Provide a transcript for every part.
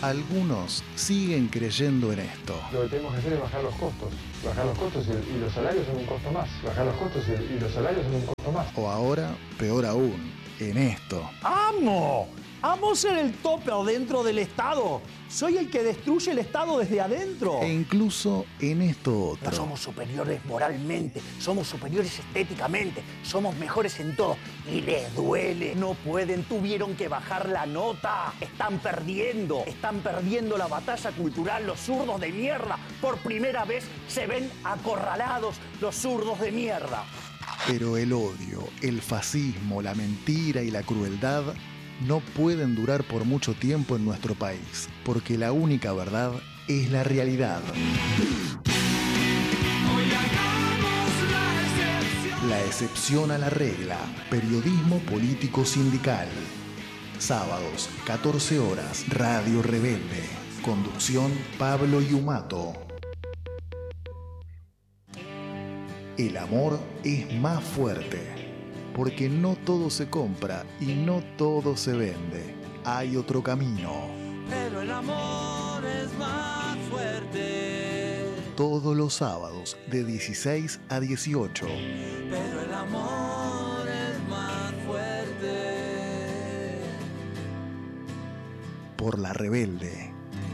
Algunos siguen creyendo en esto. Lo que tenemos que hacer es bajar los costos. Bajar los costos y los salarios son un costo más. Bajar los costos y los salarios son un costo más. O ahora, peor aún, en esto. ¡Amo! ¡Amo ser el topper dentro del Estado! ¡Soy el que destruye el Estado desde adentro! E incluso en esto otro. No somos superiores moralmente, somos superiores estéticamente, somos mejores en todo. Y les duele. No pueden, tuvieron que bajar la nota. Están perdiendo la batalla cultural los zurdos de mierda. Por primera vez se ven acorralados los zurdos de mierda. Pero el odio, el fascismo, la mentira y la crueldad no pueden durar por mucho tiempo en nuestro país, porque la única verdad es la realidad. La excepción a la regla. Periodismo político sindical. Sábados, 14 horas, Radio Rebelde. Conducción, Pablo Yumato. El amor es más fuerte. Porque no todo se compra y no todo se vende. Hay otro camino. Pero el amor es más fuerte. Todos los sábados de 16 a 18. Pero el amor es más fuerte. Por La Rebelde.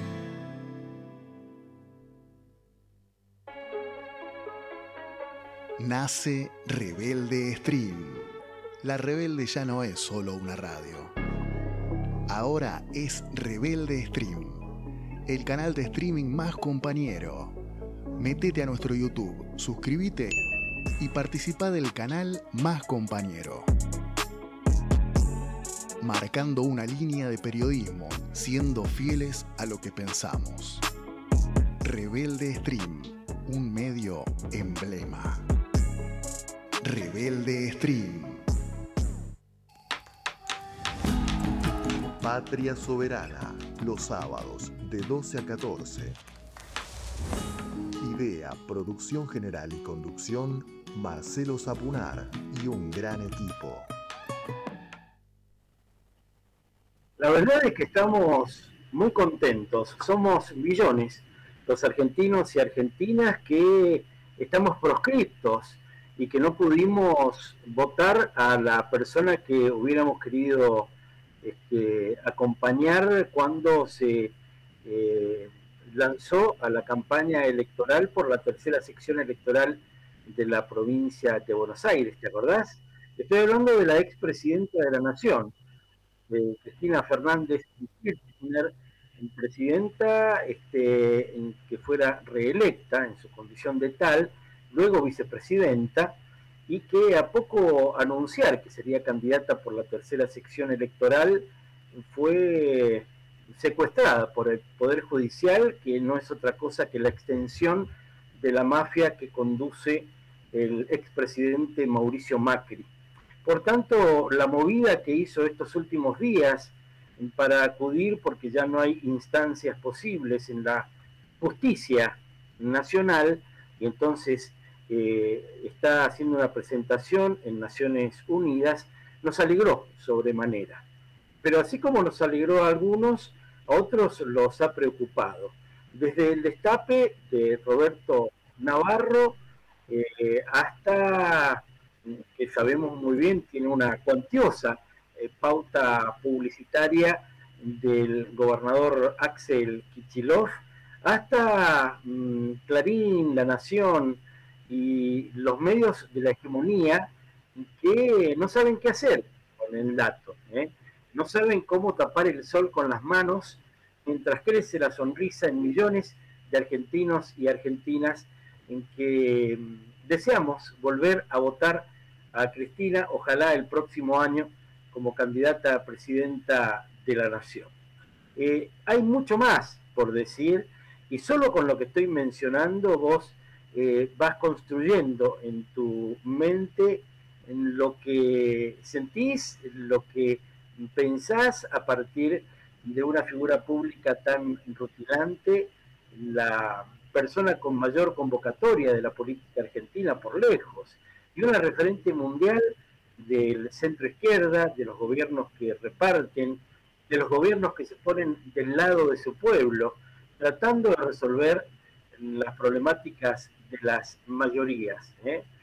Nace Rebelde Stream. La Rebelde ya no es solo una radio. Ahora es Rebelde Stream, el canal de streaming más compañero. Métete a nuestro YouTube, suscríbete y participa del canal más compañero. Marcando una línea de periodismo, siendo fieles a lo que pensamos. Rebelde Stream, un medio emblema. Rebelde Stream. Patria Soberana, los sábados de 12 a 14. Idea, producción general y conducción, Marcelo Zapunar y un gran equipo. La verdad es que estamos muy contentos. Somos millones los argentinos y argentinas que estamos proscriptos y que no pudimos votar a la persona que hubiéramos querido acompañar cuando se lanzó a la campaña electoral por la tercera sección electoral de la provincia de Buenos Aires, ¿te acordás? Estoy hablando de la expresidenta de la Nación, Cristina Fernández de Kirchner, presidenta que fuera reelecta en su condición de tal, luego vicepresidenta, y que a poco anunciar que sería candidata por la tercera sección electoral fue secuestrada por el Poder Judicial, que no es otra cosa que la extensión de la mafia que conduce el expresidente Mauricio Macri. Por tanto, la movida que hizo estos últimos días para acudir, porque ya no hay instancias posibles en la justicia nacional, y entonces está haciendo una presentación en Naciones Unidas, nos alegró sobremanera. Pero así como nos alegró a algunos, a otros los ha preocupado. Desde el destape de Roberto Navarro hasta, que sabemos muy bien, tiene una cuantiosa pauta publicitaria del gobernador Axel Kicillof, hasta Clarín, La Nación y los medios de la hegemonía que no saben qué hacer con el dato, no saben cómo tapar el sol con las manos mientras crece la sonrisa en millones de argentinos y argentinas en que deseamos volver a votar a Cristina, ojalá el próximo año como candidata a presidenta de la Nación. Hay mucho más por decir, y solo con lo que estoy mencionando vos vas construyendo en tu mente en lo que sentís, lo que pensás a partir de una figura pública tan rutilante, la persona con mayor convocatoria de la política argentina por lejos, y una referente mundial del centro izquierda, de los gobiernos que reparten de los gobiernos que se ponen del lado de su pueblo, tratando de resolver las problemáticas de las mayorías.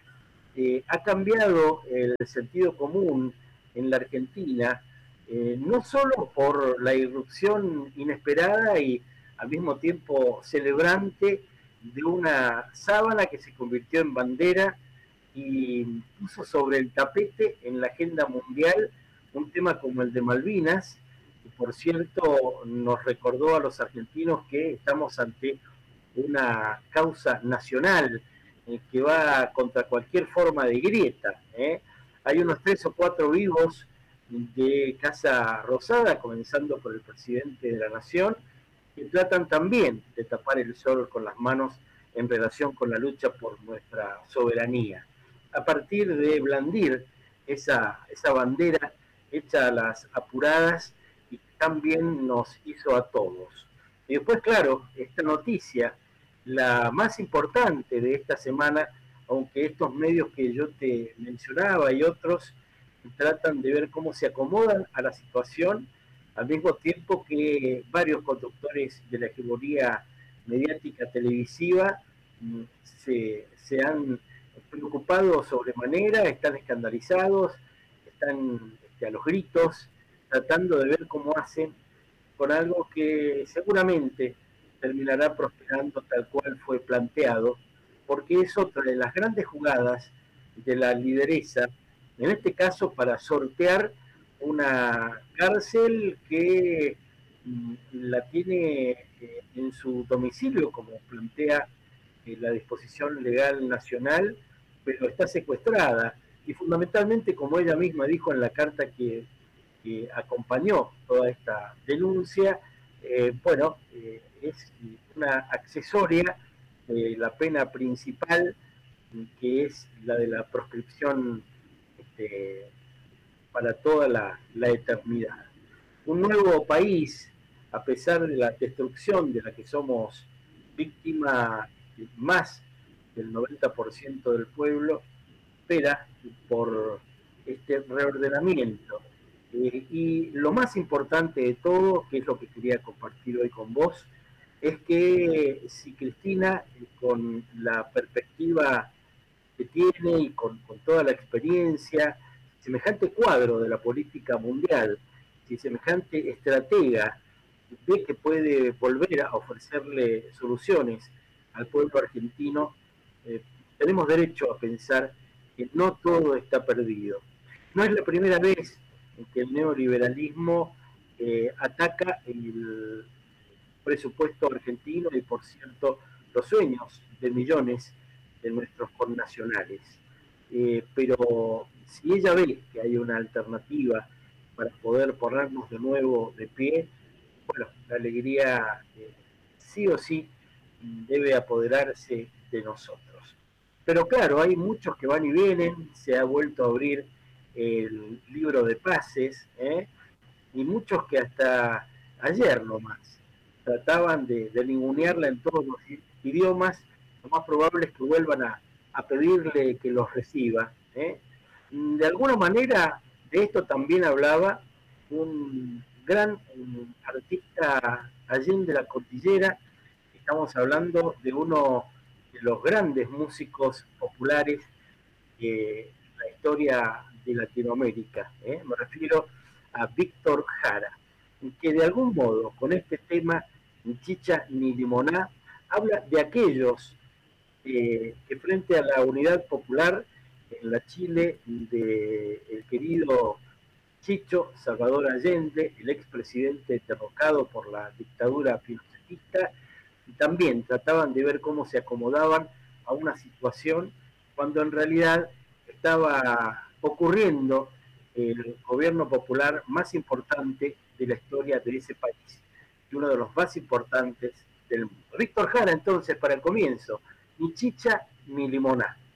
Ha cambiado el sentido común en la Argentina, no solo por la irrupción inesperada y al mismo tiempo celebrante de una sábana que se convirtió en bandera y puso sobre el tapete en la agenda mundial un tema como el de Malvinas, que por cierto nos recordó a los argentinos que estamos ante una causa nacional que va contra cualquier forma de grieta. Hay unos 3 o 4 vivos de Casa Rosada, comenzando por el presidente de la Nación, que tratan también de tapar el sol con las manos en relación con la lucha por nuestra soberanía, a partir de blandir esa bandera hecha a las apuradas y que también nos hizo a todos. Y después, claro, esta noticia, la más importante de esta semana, aunque estos medios que yo te mencionaba y otros tratan de ver cómo se acomodan a la situación, al mismo tiempo que varios conductores de la hegemonía mediática televisiva se han preocupado sobremanera, están escandalizados, están a los gritos, tratando de ver cómo hacen con algo que seguramente terminará prosperando tal cual fue planteado, porque es otra de las grandes jugadas de la lideresa, en este caso para sortear una cárcel que la tiene en su domicilio, como plantea la disposición legal nacional, pero está secuestrada, y fundamentalmente, como ella misma dijo en la carta que acompañó toda esta denuncia, es una accesoria de la pena principal, que es la de la proscripción para toda la eternidad. Un nuevo país, a pesar de la destrucción de la que somos víctima, más del 90% del pueblo espera por este reordenamiento. Y lo más importante de todo, que es lo que quería compartir hoy con vos, es que si Cristina, con la perspectiva que tiene y con toda la experiencia, semejante cuadro de la política mundial, si semejante estratega ve que puede volver a ofrecerle soluciones al pueblo argentino, tenemos derecho a pensar que no todo está perdido. No es la primera vez en que el neoliberalismo ataca el presupuesto argentino y, por cierto, los sueños de millones de nuestros connacionales. Pero si ella ve que hay una alternativa para poder ponernos de nuevo de pie, bueno, la alegría sí o sí debe apoderarse de nosotros. Pero claro, hay muchos que van y vienen, se ha vuelto a abrir el libro de pases, y muchos que hasta ayer nomás trataban de ningunearla en todos los idiomas, lo más probable es que vuelvan a pedirle que los reciba. De alguna manera, de esto también hablaba un gran artista allende la cordillera. Estamos hablando de uno de los grandes músicos populares de la historia de Latinoamérica. Me refiero a Víctor Jara, que de algún modo con este tema, ni chicha ni limoná, habla de aquellos que frente a la unidad popular en la Chile del querido Chicho Salvador Allende, el expresidente derrocado por la dictadura pinochetista, y también trataban de ver cómo se acomodaban a una situación cuando en realidad estaba ocurriendo el gobierno popular más importante de la historia de ese país y uno de los más importantes del mundo. Víctor Jara, entonces, para el comienzo, ni chicha ni limoná.